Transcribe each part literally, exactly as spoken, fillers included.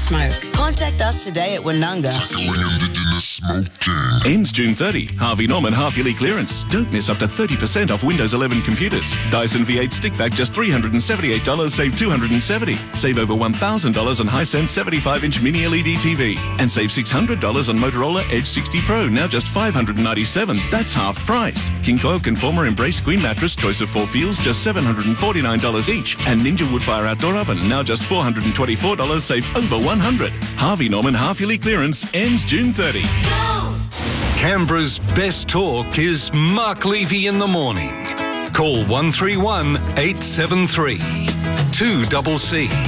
smoke. Contact us today at Winunga. Ends June thirtieth. Harvey Norman half-yearly clearance. Don't miss up to thirty percent off Windows eleven computers. Dyson V eight stick vac just three hundred seventy-eight dollars, save two hundred seventy dollars. Save over one thousand dollars on Hisense seventy-five inch mini L E D T V. And save six hundred dollars on Motorola Edge sixty Pro, now just five hundred ninety-seven dollars. That's half price. King Coil Conformer Embrace Queen Mattress, choice of four feels, just seven hundred forty-nine dollars each. And Ninja Woodfire Outdoor Oven, now just four hundred twenty-four dollars, save over one hundred dollars. Harvey Norman half-yearly clearance ends June thirtieth. Canberra's best talk is Mark Levy in the morning. Call one three one, eight seven three, two C C.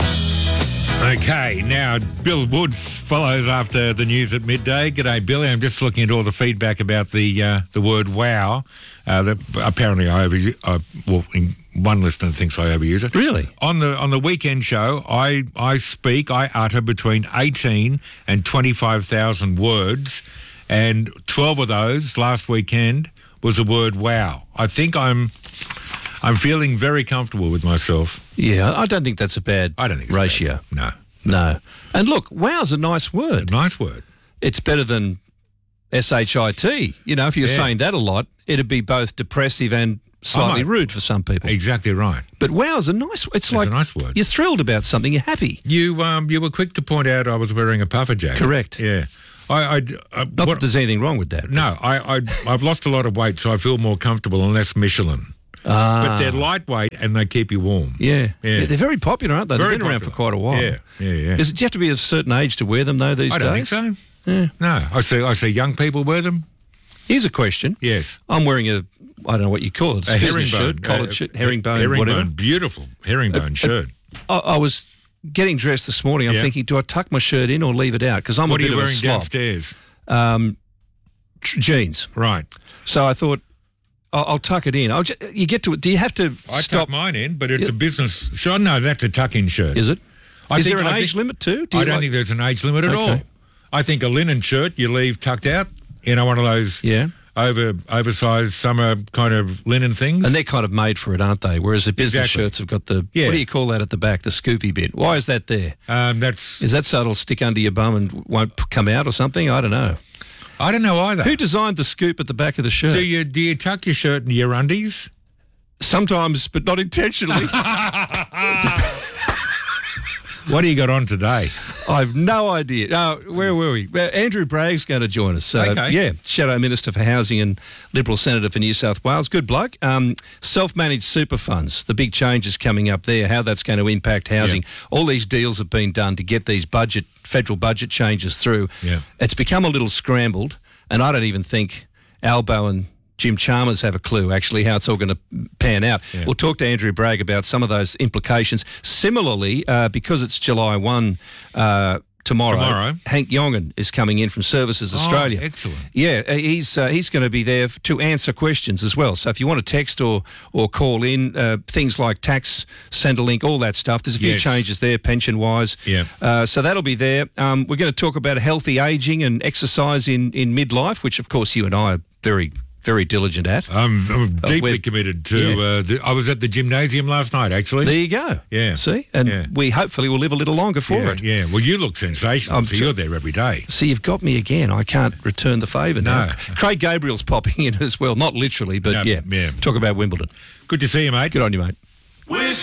Okay, now Bill Woods follows after the news at midday. G'day, Billy. I'm just looking at all the feedback about the uh, the word wow. Uh, that apparently I overuse. Uh, well, one listener thinks I overuse it. Really? On the on the weekend show, I I speak, I utter between eighteen and twenty-five thousand words, and twelve of those last weekend was the word wow. I think I'm I'm feeling very comfortable with myself. Yeah, I don't think that's a bad I don't think it's ratio. Bad. No. No. And look, wow's a nice word. A nice word. It's better than S H I T. You know, if you're Yeah. saying that a lot, it'd be both depressive and slightly might- rude for some people. Exactly right. But wow's a nice. It's like a nice word. You're thrilled about something. You're happy. You um you were quick to point out I was wearing a puffer jacket. Correct. Yeah. I, I, I Not that there's anything wrong with that. no, I, I I've lost a lot of weight, so I feel more comfortable and less Michelin. Ah. But they're lightweight and they keep you warm. Yeah. Yeah. Yeah, they're very popular, aren't they? Very They've been around popular. for quite a while. Yeah, yeah, yeah. Does it, do you have to be a certain age to wear them, though, these I days? don't think so. Yeah. No, I see. I see young people wear them. Here's a question. Yes, I'm wearing a, I don't know what you call it, a business herringbone, shirt, collared uh, shirt, herringbone, herringbone, whatever. beautiful herringbone shirt. I, I was getting dressed this morning. I'm Yeah. thinking, do I tuck my shirt in or leave it out? Because I'm What a are bit you of a wearing slob. downstairs? Um, tr- jeans. Right. So I thought, I'll, I'll tuck it in. I'll just, you get to it. Do you have to I stop? tuck mine in, but it's Yeah. a business shirt. No, that's a tuck-in shirt. Is it? I Is think- there an I age think- limit too? Do I you don't like- think there's an age limit at Okay. all. I think a linen shirt you leave tucked out, you know, one of those Yeah. over oversized summer kind of linen things. And they're kind of made for it, aren't they? Whereas the business Exactly. shirts have got the, Yeah. what do you call that at the back, the scoopy bit? Why is that there? um, that's Is that so it'll stick under your bum and won't p- come out or something? I don't know. I don't know either. Who designed the scoop at the back of the shirt? do you do you tuck your shirt into your undies? Sometimes, but not intentionally. What do you got on today? I've no idea. No, where were we? Well, Andrew Bragg's going to join us. Uh, Okay. Yeah, Shadow Minister for Housing and Liberal Senator for New South Wales. Good bloke. Um, self-managed super funds, the big changes coming up there, how that's going to impact housing. Yeah. All these deals have been done to get these budget, federal budget changes through. Yeah. It's become a little scrambled, and I don't even think Albo and Jim Chalmers have a clue, actually, how it's all going to pan out. Yeah. We'll talk to Andrew Bragg about some of those implications. Similarly, uh, because it's July first uh, tomorrow, Tomorrow. Hank Yongan is coming in from Services Australia. Oh, excellent. Yeah, uh, he's uh, he's going to be there f- to answer questions as well. So if you want to text or, or call in, uh, things like tax, Centrelink, all that stuff, there's a few Yes. changes there, pension-wise. Yeah. Uh, so that'll be there. Um, we're going to talk about healthy ageing and exercise in, in midlife, which, of course, you and I are very... very diligent at. I'm, I'm deeply we're- committed to. yeah. Uh, the, I was at the gymnasium last night, actually. There you go. Yeah. See? And Yeah. we hopefully will live a little longer for yeah, it. yeah. Well, you look sensational. I'm so sure- you're there every day. See, you've got me again. I can't return the favour now. No. Craig Gabriel's popping in as well. Not literally, but No, yeah. yeah. Talk about Wimbledon. Good to see you, mate. Good on you, mate. We're